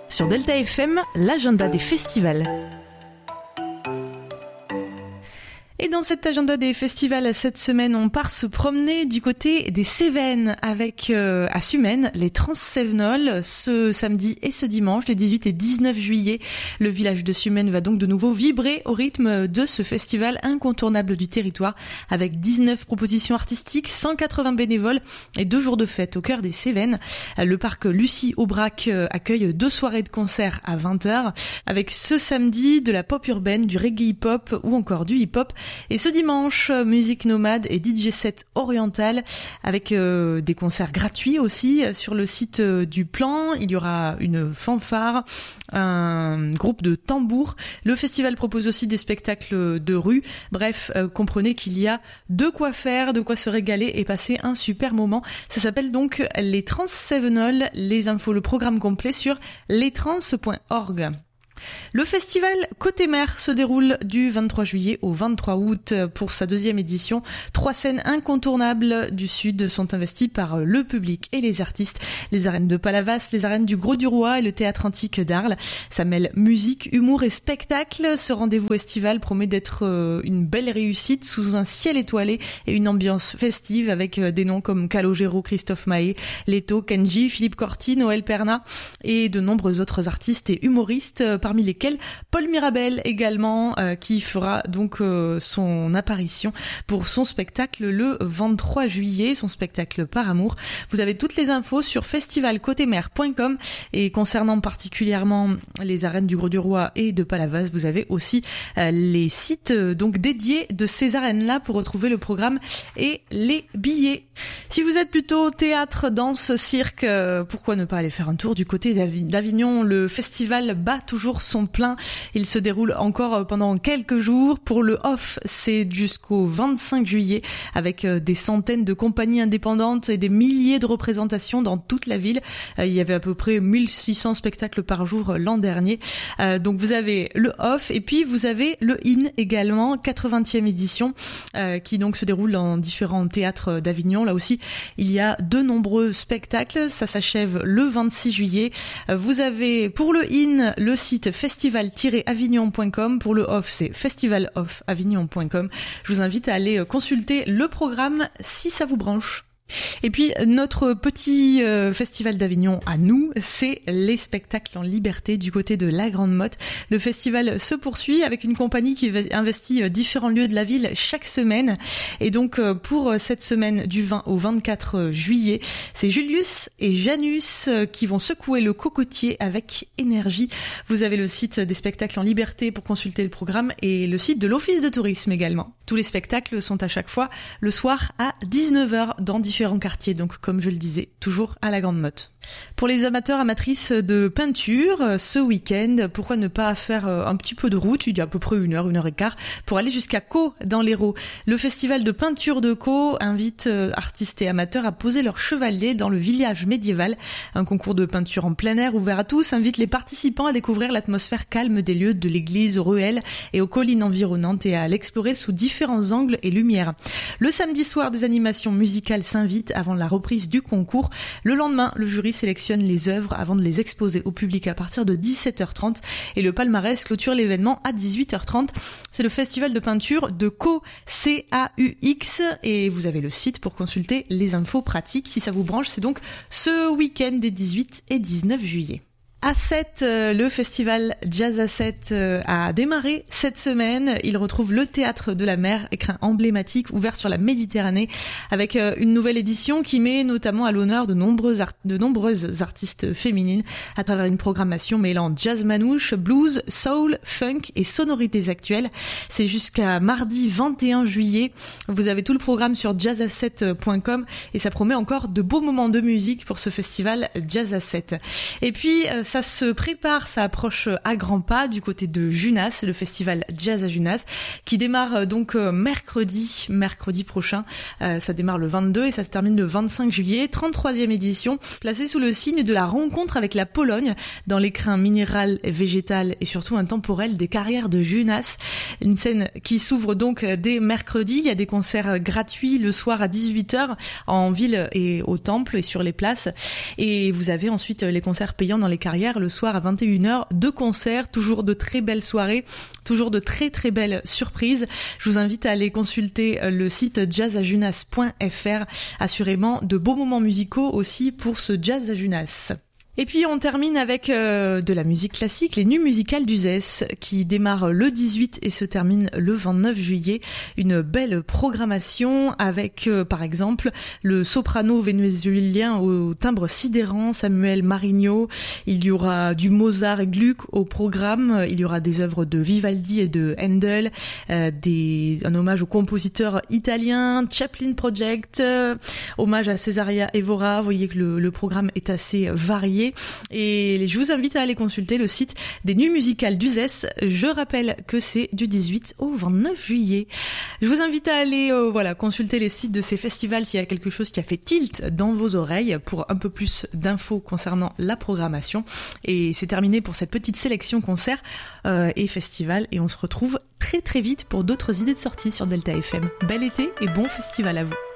Sur Delta FM, l'agenda des festivals. Et dans cet agenda des festivals, cette semaine, on part se promener du côté des Cévennes avec à Sumène les Trans-Cévenols ce samedi et ce dimanche, les 18 et 19 juillet. Le village de Sumène va donc de nouveau vibrer au rythme de ce festival incontournable du territoire avec 19 propositions artistiques, 180 bénévoles et 2 jours de fête au cœur des Cévennes. Le parc Lucie Aubrac accueille 2 soirées de concert à 20h avec ce samedi de la pop urbaine, du reggae hip-hop ou encore du hip-hop. Et ce dimanche, musique nomade et DJ set oriental avec des concerts gratuits aussi sur le site du Plan. Il y aura une fanfare, un groupe de tambours. Le festival propose aussi des spectacles de rue. Bref, comprenez qu'il y a de quoi faire, de quoi se régaler et passer un super moment. Ça s'appelle donc les Trans-Cévenols. Les infos, le programme complet sur lestrans.org. Le festival Côté Mer se déroule du 23 juillet au 23 août pour sa 2e édition. 3 scènes incontournables du Sud sont investies par le public et les artistes. Les arènes de Palavas, les arènes du Grau-du-Roi et le théâtre antique d'Arles. Ça mêle musique, humour et spectacle. Ce rendez-vous estival promet d'être une belle réussite sous un ciel étoilé et une ambiance festive avec des noms comme Calogero, Christophe Maé, Leto, Kenji, Philippe Corti, Noël Perna et de nombreux autres artistes et humoristes, parmi lesquels Paul Mirabel également, qui fera donc son apparition pour son spectacle le 23 juillet, son spectacle Par Amour. Vous avez toutes les infos sur festivalcotemer.com et concernant particulièrement les arènes du Grau-du-Roi et de Palavas, vous avez aussi les sites donc dédiés de ces arènes-là pour retrouver le programme et les billets. Si vous êtes plutôt théâtre, danse, cirque, pourquoi ne pas aller faire un tour du côté d'Avignon? Le festival bat toujours son plein. Il se déroule encore pendant quelques jours. Pour le off, c'est jusqu'au 25 juillet avec des centaines de compagnies indépendantes et des milliers de représentations dans toute la ville. Il y avait à peu près 1600 spectacles par jour l'an dernier. Donc vous avez le off et puis vous avez le in également, 80e édition, qui donc se déroule dans différents théâtres d'Avignon. Là aussi, il y a de nombreux spectacles. Ça s'achève le 26 juillet. Vous avez pour le in le site festival-avignon.com. Pour le off, c'est festivaloffavignon.com. Je vous invite à aller consulter le programme si ça vous branche. Et puis notre petit festival d'Avignon à nous, c'est les spectacles en liberté du côté de la Grande Motte. Le festival se poursuit avec une compagnie qui investit différents lieux de la ville chaque semaine. Et donc pour cette semaine du 20 au 24 juillet, c'est Julius et Janus qui vont secouer le cocotier avec énergie. Vous avez le site des spectacles en liberté pour consulter le programme et le site de l'Office de tourisme également. Tous les spectacles sont à chaque fois le soir à 19h dans différents quartiers, donc comme je le disais, toujours à la Grande Motte. Pour les amateurs, amatrices de peinture, ce week-end, pourquoi ne pas faire un petit peu de route? Il y a à peu près 1h et quart pour aller jusqu'à Caux dans l'Hérault. Le festival de peinture de Caux invite artistes et amateurs à poser leur chevalier dans le village médiéval. Un concours de peinture en plein air ouvert à tous invite les participants à découvrir l'atmosphère calme des lieux de l'église aux ruelles et aux collines environnantes et à l'explorer sous différents angles et lumières. Le samedi soir, des animations musicales s'invitent avant la reprise du concours. Le lendemain, le jury sélectionne les œuvres avant de les exposer au public à partir de 17h30 et le palmarès clôture l'événement à 18h30. C'est le festival de peinture de Caux, C-A-U-X, et vous avez le site pour consulter les infos pratiques. Si ça vous branche, c'est donc ce week-end des 18 et 19 juillet. A7, le festival Jazz A7 a démarré cette semaine. Il retrouve le Théâtre de la Mer, écrin emblématique ouvert sur la Méditerranée, avec une nouvelle édition qui met notamment à l'honneur de nombreuses artistes féminines à travers une programmation mêlant jazz manouche, blues, soul, funk et sonorités actuelles. C'est jusqu'à mardi 21 juillet. Vous avez tout le programme sur jazz7.com et ça promet encore de beaux moments de musique pour ce festival Jazz A7. Et puis ça se prépare, ça approche à grands pas du côté de Junas, le festival Jazz à Junas, qui démarre donc mercredi prochain. Ça démarre le 22 et ça se termine le 25 juillet. 33e édition, placée sous le signe de la rencontre avec la Pologne, dans l'écrin minéral, végétal et surtout intemporel des carrières de Junas. Une scène qui s'ouvre donc dès mercredi. Il y a des concerts gratuits le soir à 18h en ville et au temple et sur les places. Et vous avez ensuite les concerts payants dans les carrières derrière, le soir à 21h, 2 concerts, toujours de très belles soirées, toujours de très très belles surprises. Je vous invite à aller consulter le site jazzajunas.fr. Assurément, de beaux moments musicaux aussi pour ce Jazz à Junas. Et puis on termine avec de la musique classique, les Nuits musicales d'Uzès, qui démarrent le 18 et se terminent le 29 juillet. Une belle programmation avec par exemple le soprano vénézuélien au timbre sidérant Samuel Marinho. Il y aura du Mozart et Gluck au programme. Il y aura des œuvres de Vivaldi et de Handel, un hommage aux compositeurs italiens, Chaplin Project, hommage à Cesaria Evora. Vous voyez que le programme est assez varié. Et je vous invite à aller consulter le site des Nuits musicales d'Uzès. Je rappelle que c'est du 18 au 29 juillet. Je vous invite à aller consulter les sites de ces festivals s'il y a quelque chose qui a fait tilt dans vos oreilles pour un peu plus d'infos concernant la programmation. Et c'est terminé pour cette petite sélection concerts et festivals. Et on se retrouve très très vite pour d'autres idées de sortie sur Delta FM. Bel été et bon festival à vous.